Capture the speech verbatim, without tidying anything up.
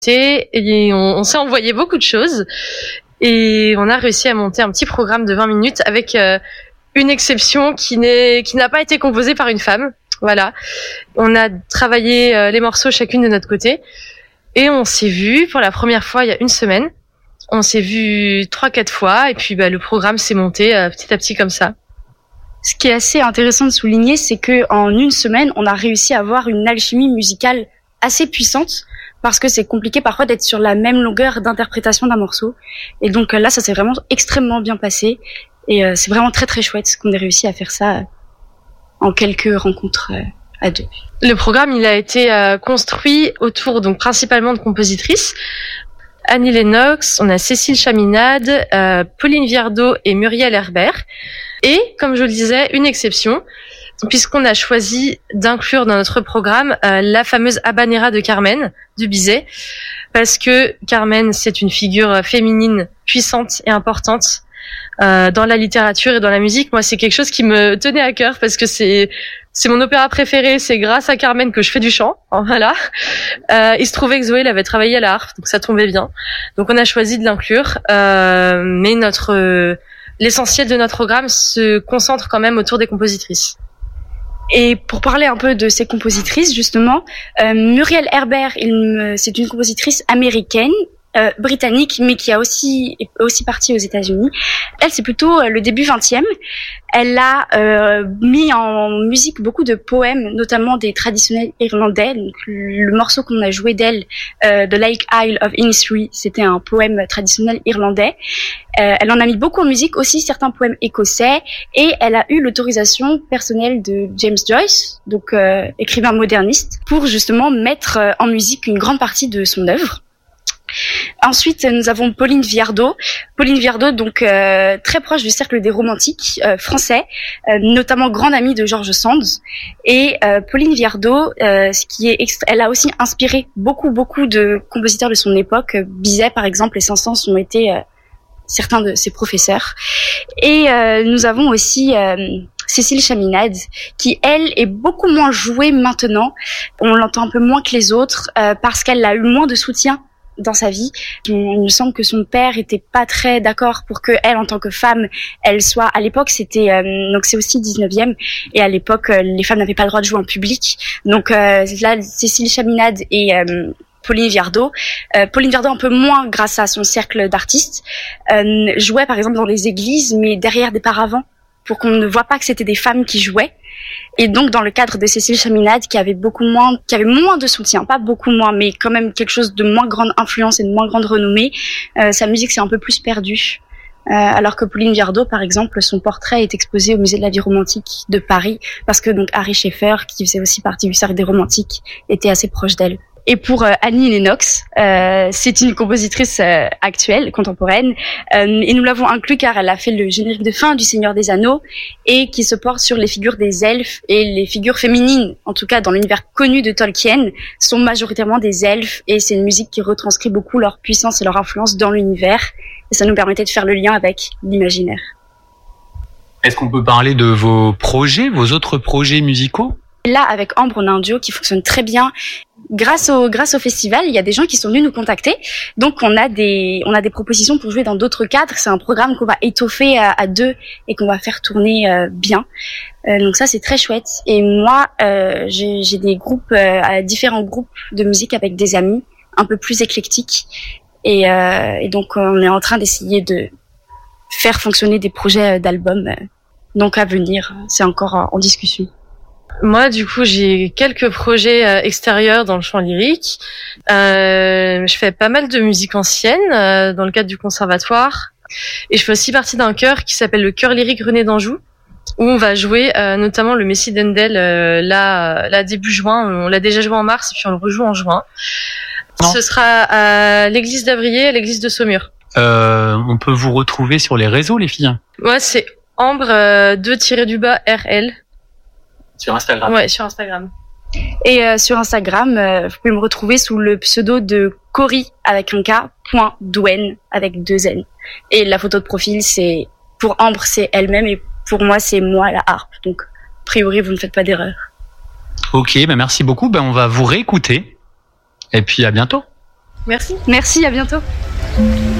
et on, on s'est envoyé beaucoup de choses et on a réussi à monter un petit programme de vingt minutes avec euh, une exception qui n'est qui n'a pas été composée par une femme. Voilà, on a travaillé euh, les morceaux chacune de notre côté et on s'est vu pour la première fois il y a une semaine. On s'est vu trois quatre fois et puis bah le programme s'est monté euh, petit à petit comme ça. Ce qui est assez intéressant de souligner, c'est que en une semaine, on a réussi à avoir une alchimie musicale assez puissante, parce que c'est compliqué parfois d'être sur la même longueur d'interprétation d'un morceau. Et donc là, ça s'est vraiment extrêmement bien passé, et euh, c'est vraiment très très chouette qu'on ait réussi à faire ça euh, en quelques rencontres euh, à deux. Le programme, il a été euh, construit autour donc principalement de compositrices. Annie Lennox, on a Cécile Chaminade, euh, Pauline Viardot et Muriel Herbert. Et, comme je le disais, une exception, puisqu'on a choisi d'inclure dans notre programme euh, la fameuse habanera de Carmen, du Bizet, parce que Carmen, c'est une figure féminine puissante et importante euh, dans la littérature et dans la musique. Moi, c'est quelque chose qui me tenait à cœur, parce que c'est c'est mon opéra préféré, c'est grâce à Carmen que je fais du chant, voilà. Euh, il se trouvait que Zoé elle avait travaillé à la harpe, donc ça tombait bien. Donc on a choisi de l'inclure, euh, mais notre... Euh, l'essentiel de notre programme se concentre quand même autour des compositrices. Et pour parler un peu de ces compositrices, justement, euh, Muriel Herbert, il me, c'est une compositrice américaine, euh, britannique, mais qui a aussi est aussi partie aux États-Unis. Elle, c'est plutôt euh, le début vingtième. Elle a euh, mis en musique beaucoup de poèmes, notamment des traditionnels irlandais. Donc, le morceau qu'on a joué d'elle, euh, The Lake Isle of Innisfree, c'était un poème traditionnel irlandais. Euh, elle en a mis beaucoup en musique, aussi certains poèmes écossais, et elle a eu l'autorisation personnelle de James Joyce, donc euh, écrivain moderniste, pour justement mettre euh, en musique une grande partie de son œuvre. Ensuite, nous avons Pauline Viardot. Pauline Viardot, donc euh, très proche du cercle des romantiques euh, français, euh, notamment grande amie de George Sand. Et euh, Pauline Viardot, euh, ce qui est extra- elle a aussi inspiré beaucoup, beaucoup de compositeurs de son époque. Bizet, par exemple, et Saint-Saëns ont été euh, certains de ses professeurs. Et euh, nous avons aussi euh, Cécile Chaminade, qui, elle, est beaucoup moins jouée maintenant. On l'entend un peu moins que les autres, euh, parce qu'elle a eu moins de soutien dans sa vie. Il me semble que son père était pas très d'accord pour que elle, en tant que femme, elle soit, à l'époque, c'était, euh, donc c'est aussi dix-neuvième, et à l'époque, euh, les femmes n'avaient pas le droit de jouer en public. Donc euh, là, Cécile Chaminade et euh, Pauline Viardot. Euh, Pauline Viardot un peu moins grâce à son cercle d'artistes, euh, jouait par exemple dans les églises, mais derrière des paravents, pour qu'on ne voit pas que c'était des femmes qui jouaient. Et donc dans le cadre de Cécile Chaminade, qui avait beaucoup moins, qui avait moins de soutien, pas beaucoup moins, mais quand même quelque chose de moins grande influence et de moins grande renommée, euh, sa musique s'est un peu plus perdue. Euh, alors que Pauline Viardot, par exemple, son portrait est exposé au musée de la vie romantique de Paris, parce que donc Harry Schaeffer, qui faisait aussi partie du cercle des romantiques, était assez proche d'elle. Et pour euh, Annie Lennox, euh, c'est une compositrice euh, actuelle, contemporaine, euh, et nous l'avons inclus car elle a fait le générique de fin du Seigneur des Anneaux, et qui se porte sur les figures des elfes, et les figures féminines, en tout cas dans l'univers connu de Tolkien, sont majoritairement des elfes, et c'est une musique qui retranscrit beaucoup leur puissance et leur influence dans l'univers, et ça nous permettait de faire le lien avec l'imaginaire. Est-ce qu'on peut parler de vos projets, vos autres projets musicaux ? Là, avec Ambre, on a un duo qui fonctionne très bien. Grâce au grâce au festival, il y a des gens qui sont venus nous contacter. Donc on a des on a des propositions pour jouer dans d'autres cadres. C'est un programme qu'on va étoffer à, à deux et qu'on va faire tourner euh, bien. Euh, donc ça c'est très chouette. Et moi euh, j'ai j'ai des groupes euh, différents groupes de musique avec des amis un peu plus éclectiques. Et, euh, et donc on est en train d'essayer de faire fonctionner des projets d'albums. Donc à venir, c'est encore en discussion. Moi, du coup, j'ai quelques projets euh, extérieurs dans le chant lyrique. Euh, je fais pas mal de musique ancienne euh, dans le cadre du conservatoire. Et je fais aussi partie d'un chœur qui s'appelle le Chœur lyrique René d'Anjou, où on va jouer euh, notamment le Messie d'Handel euh, là, là début juin. On l'a déjà joué en mars et puis on le rejoue en juin. Non. Ce sera à l'église d'Avrier, à l'église de Saumur. Euh, on peut vous retrouver sur les réseaux, les filles ? Moi, c'est Ambre euh, deux tiret du bas R L. Sur Instagram. Ouais, sur Instagram. Et euh, sur Instagram, euh, vous pouvez me retrouver sous le pseudo de Cory avec un K, point Douaine avec deux N. Et la photo de profil, c'est pour Ambre, c'est elle-même, et pour moi, c'est moi la harpe. Donc, a priori, vous ne faites pas d'erreur. Ok, ben merci beaucoup. Ben on va vous réécouter. Et puis à bientôt. Merci. Merci, à bientôt.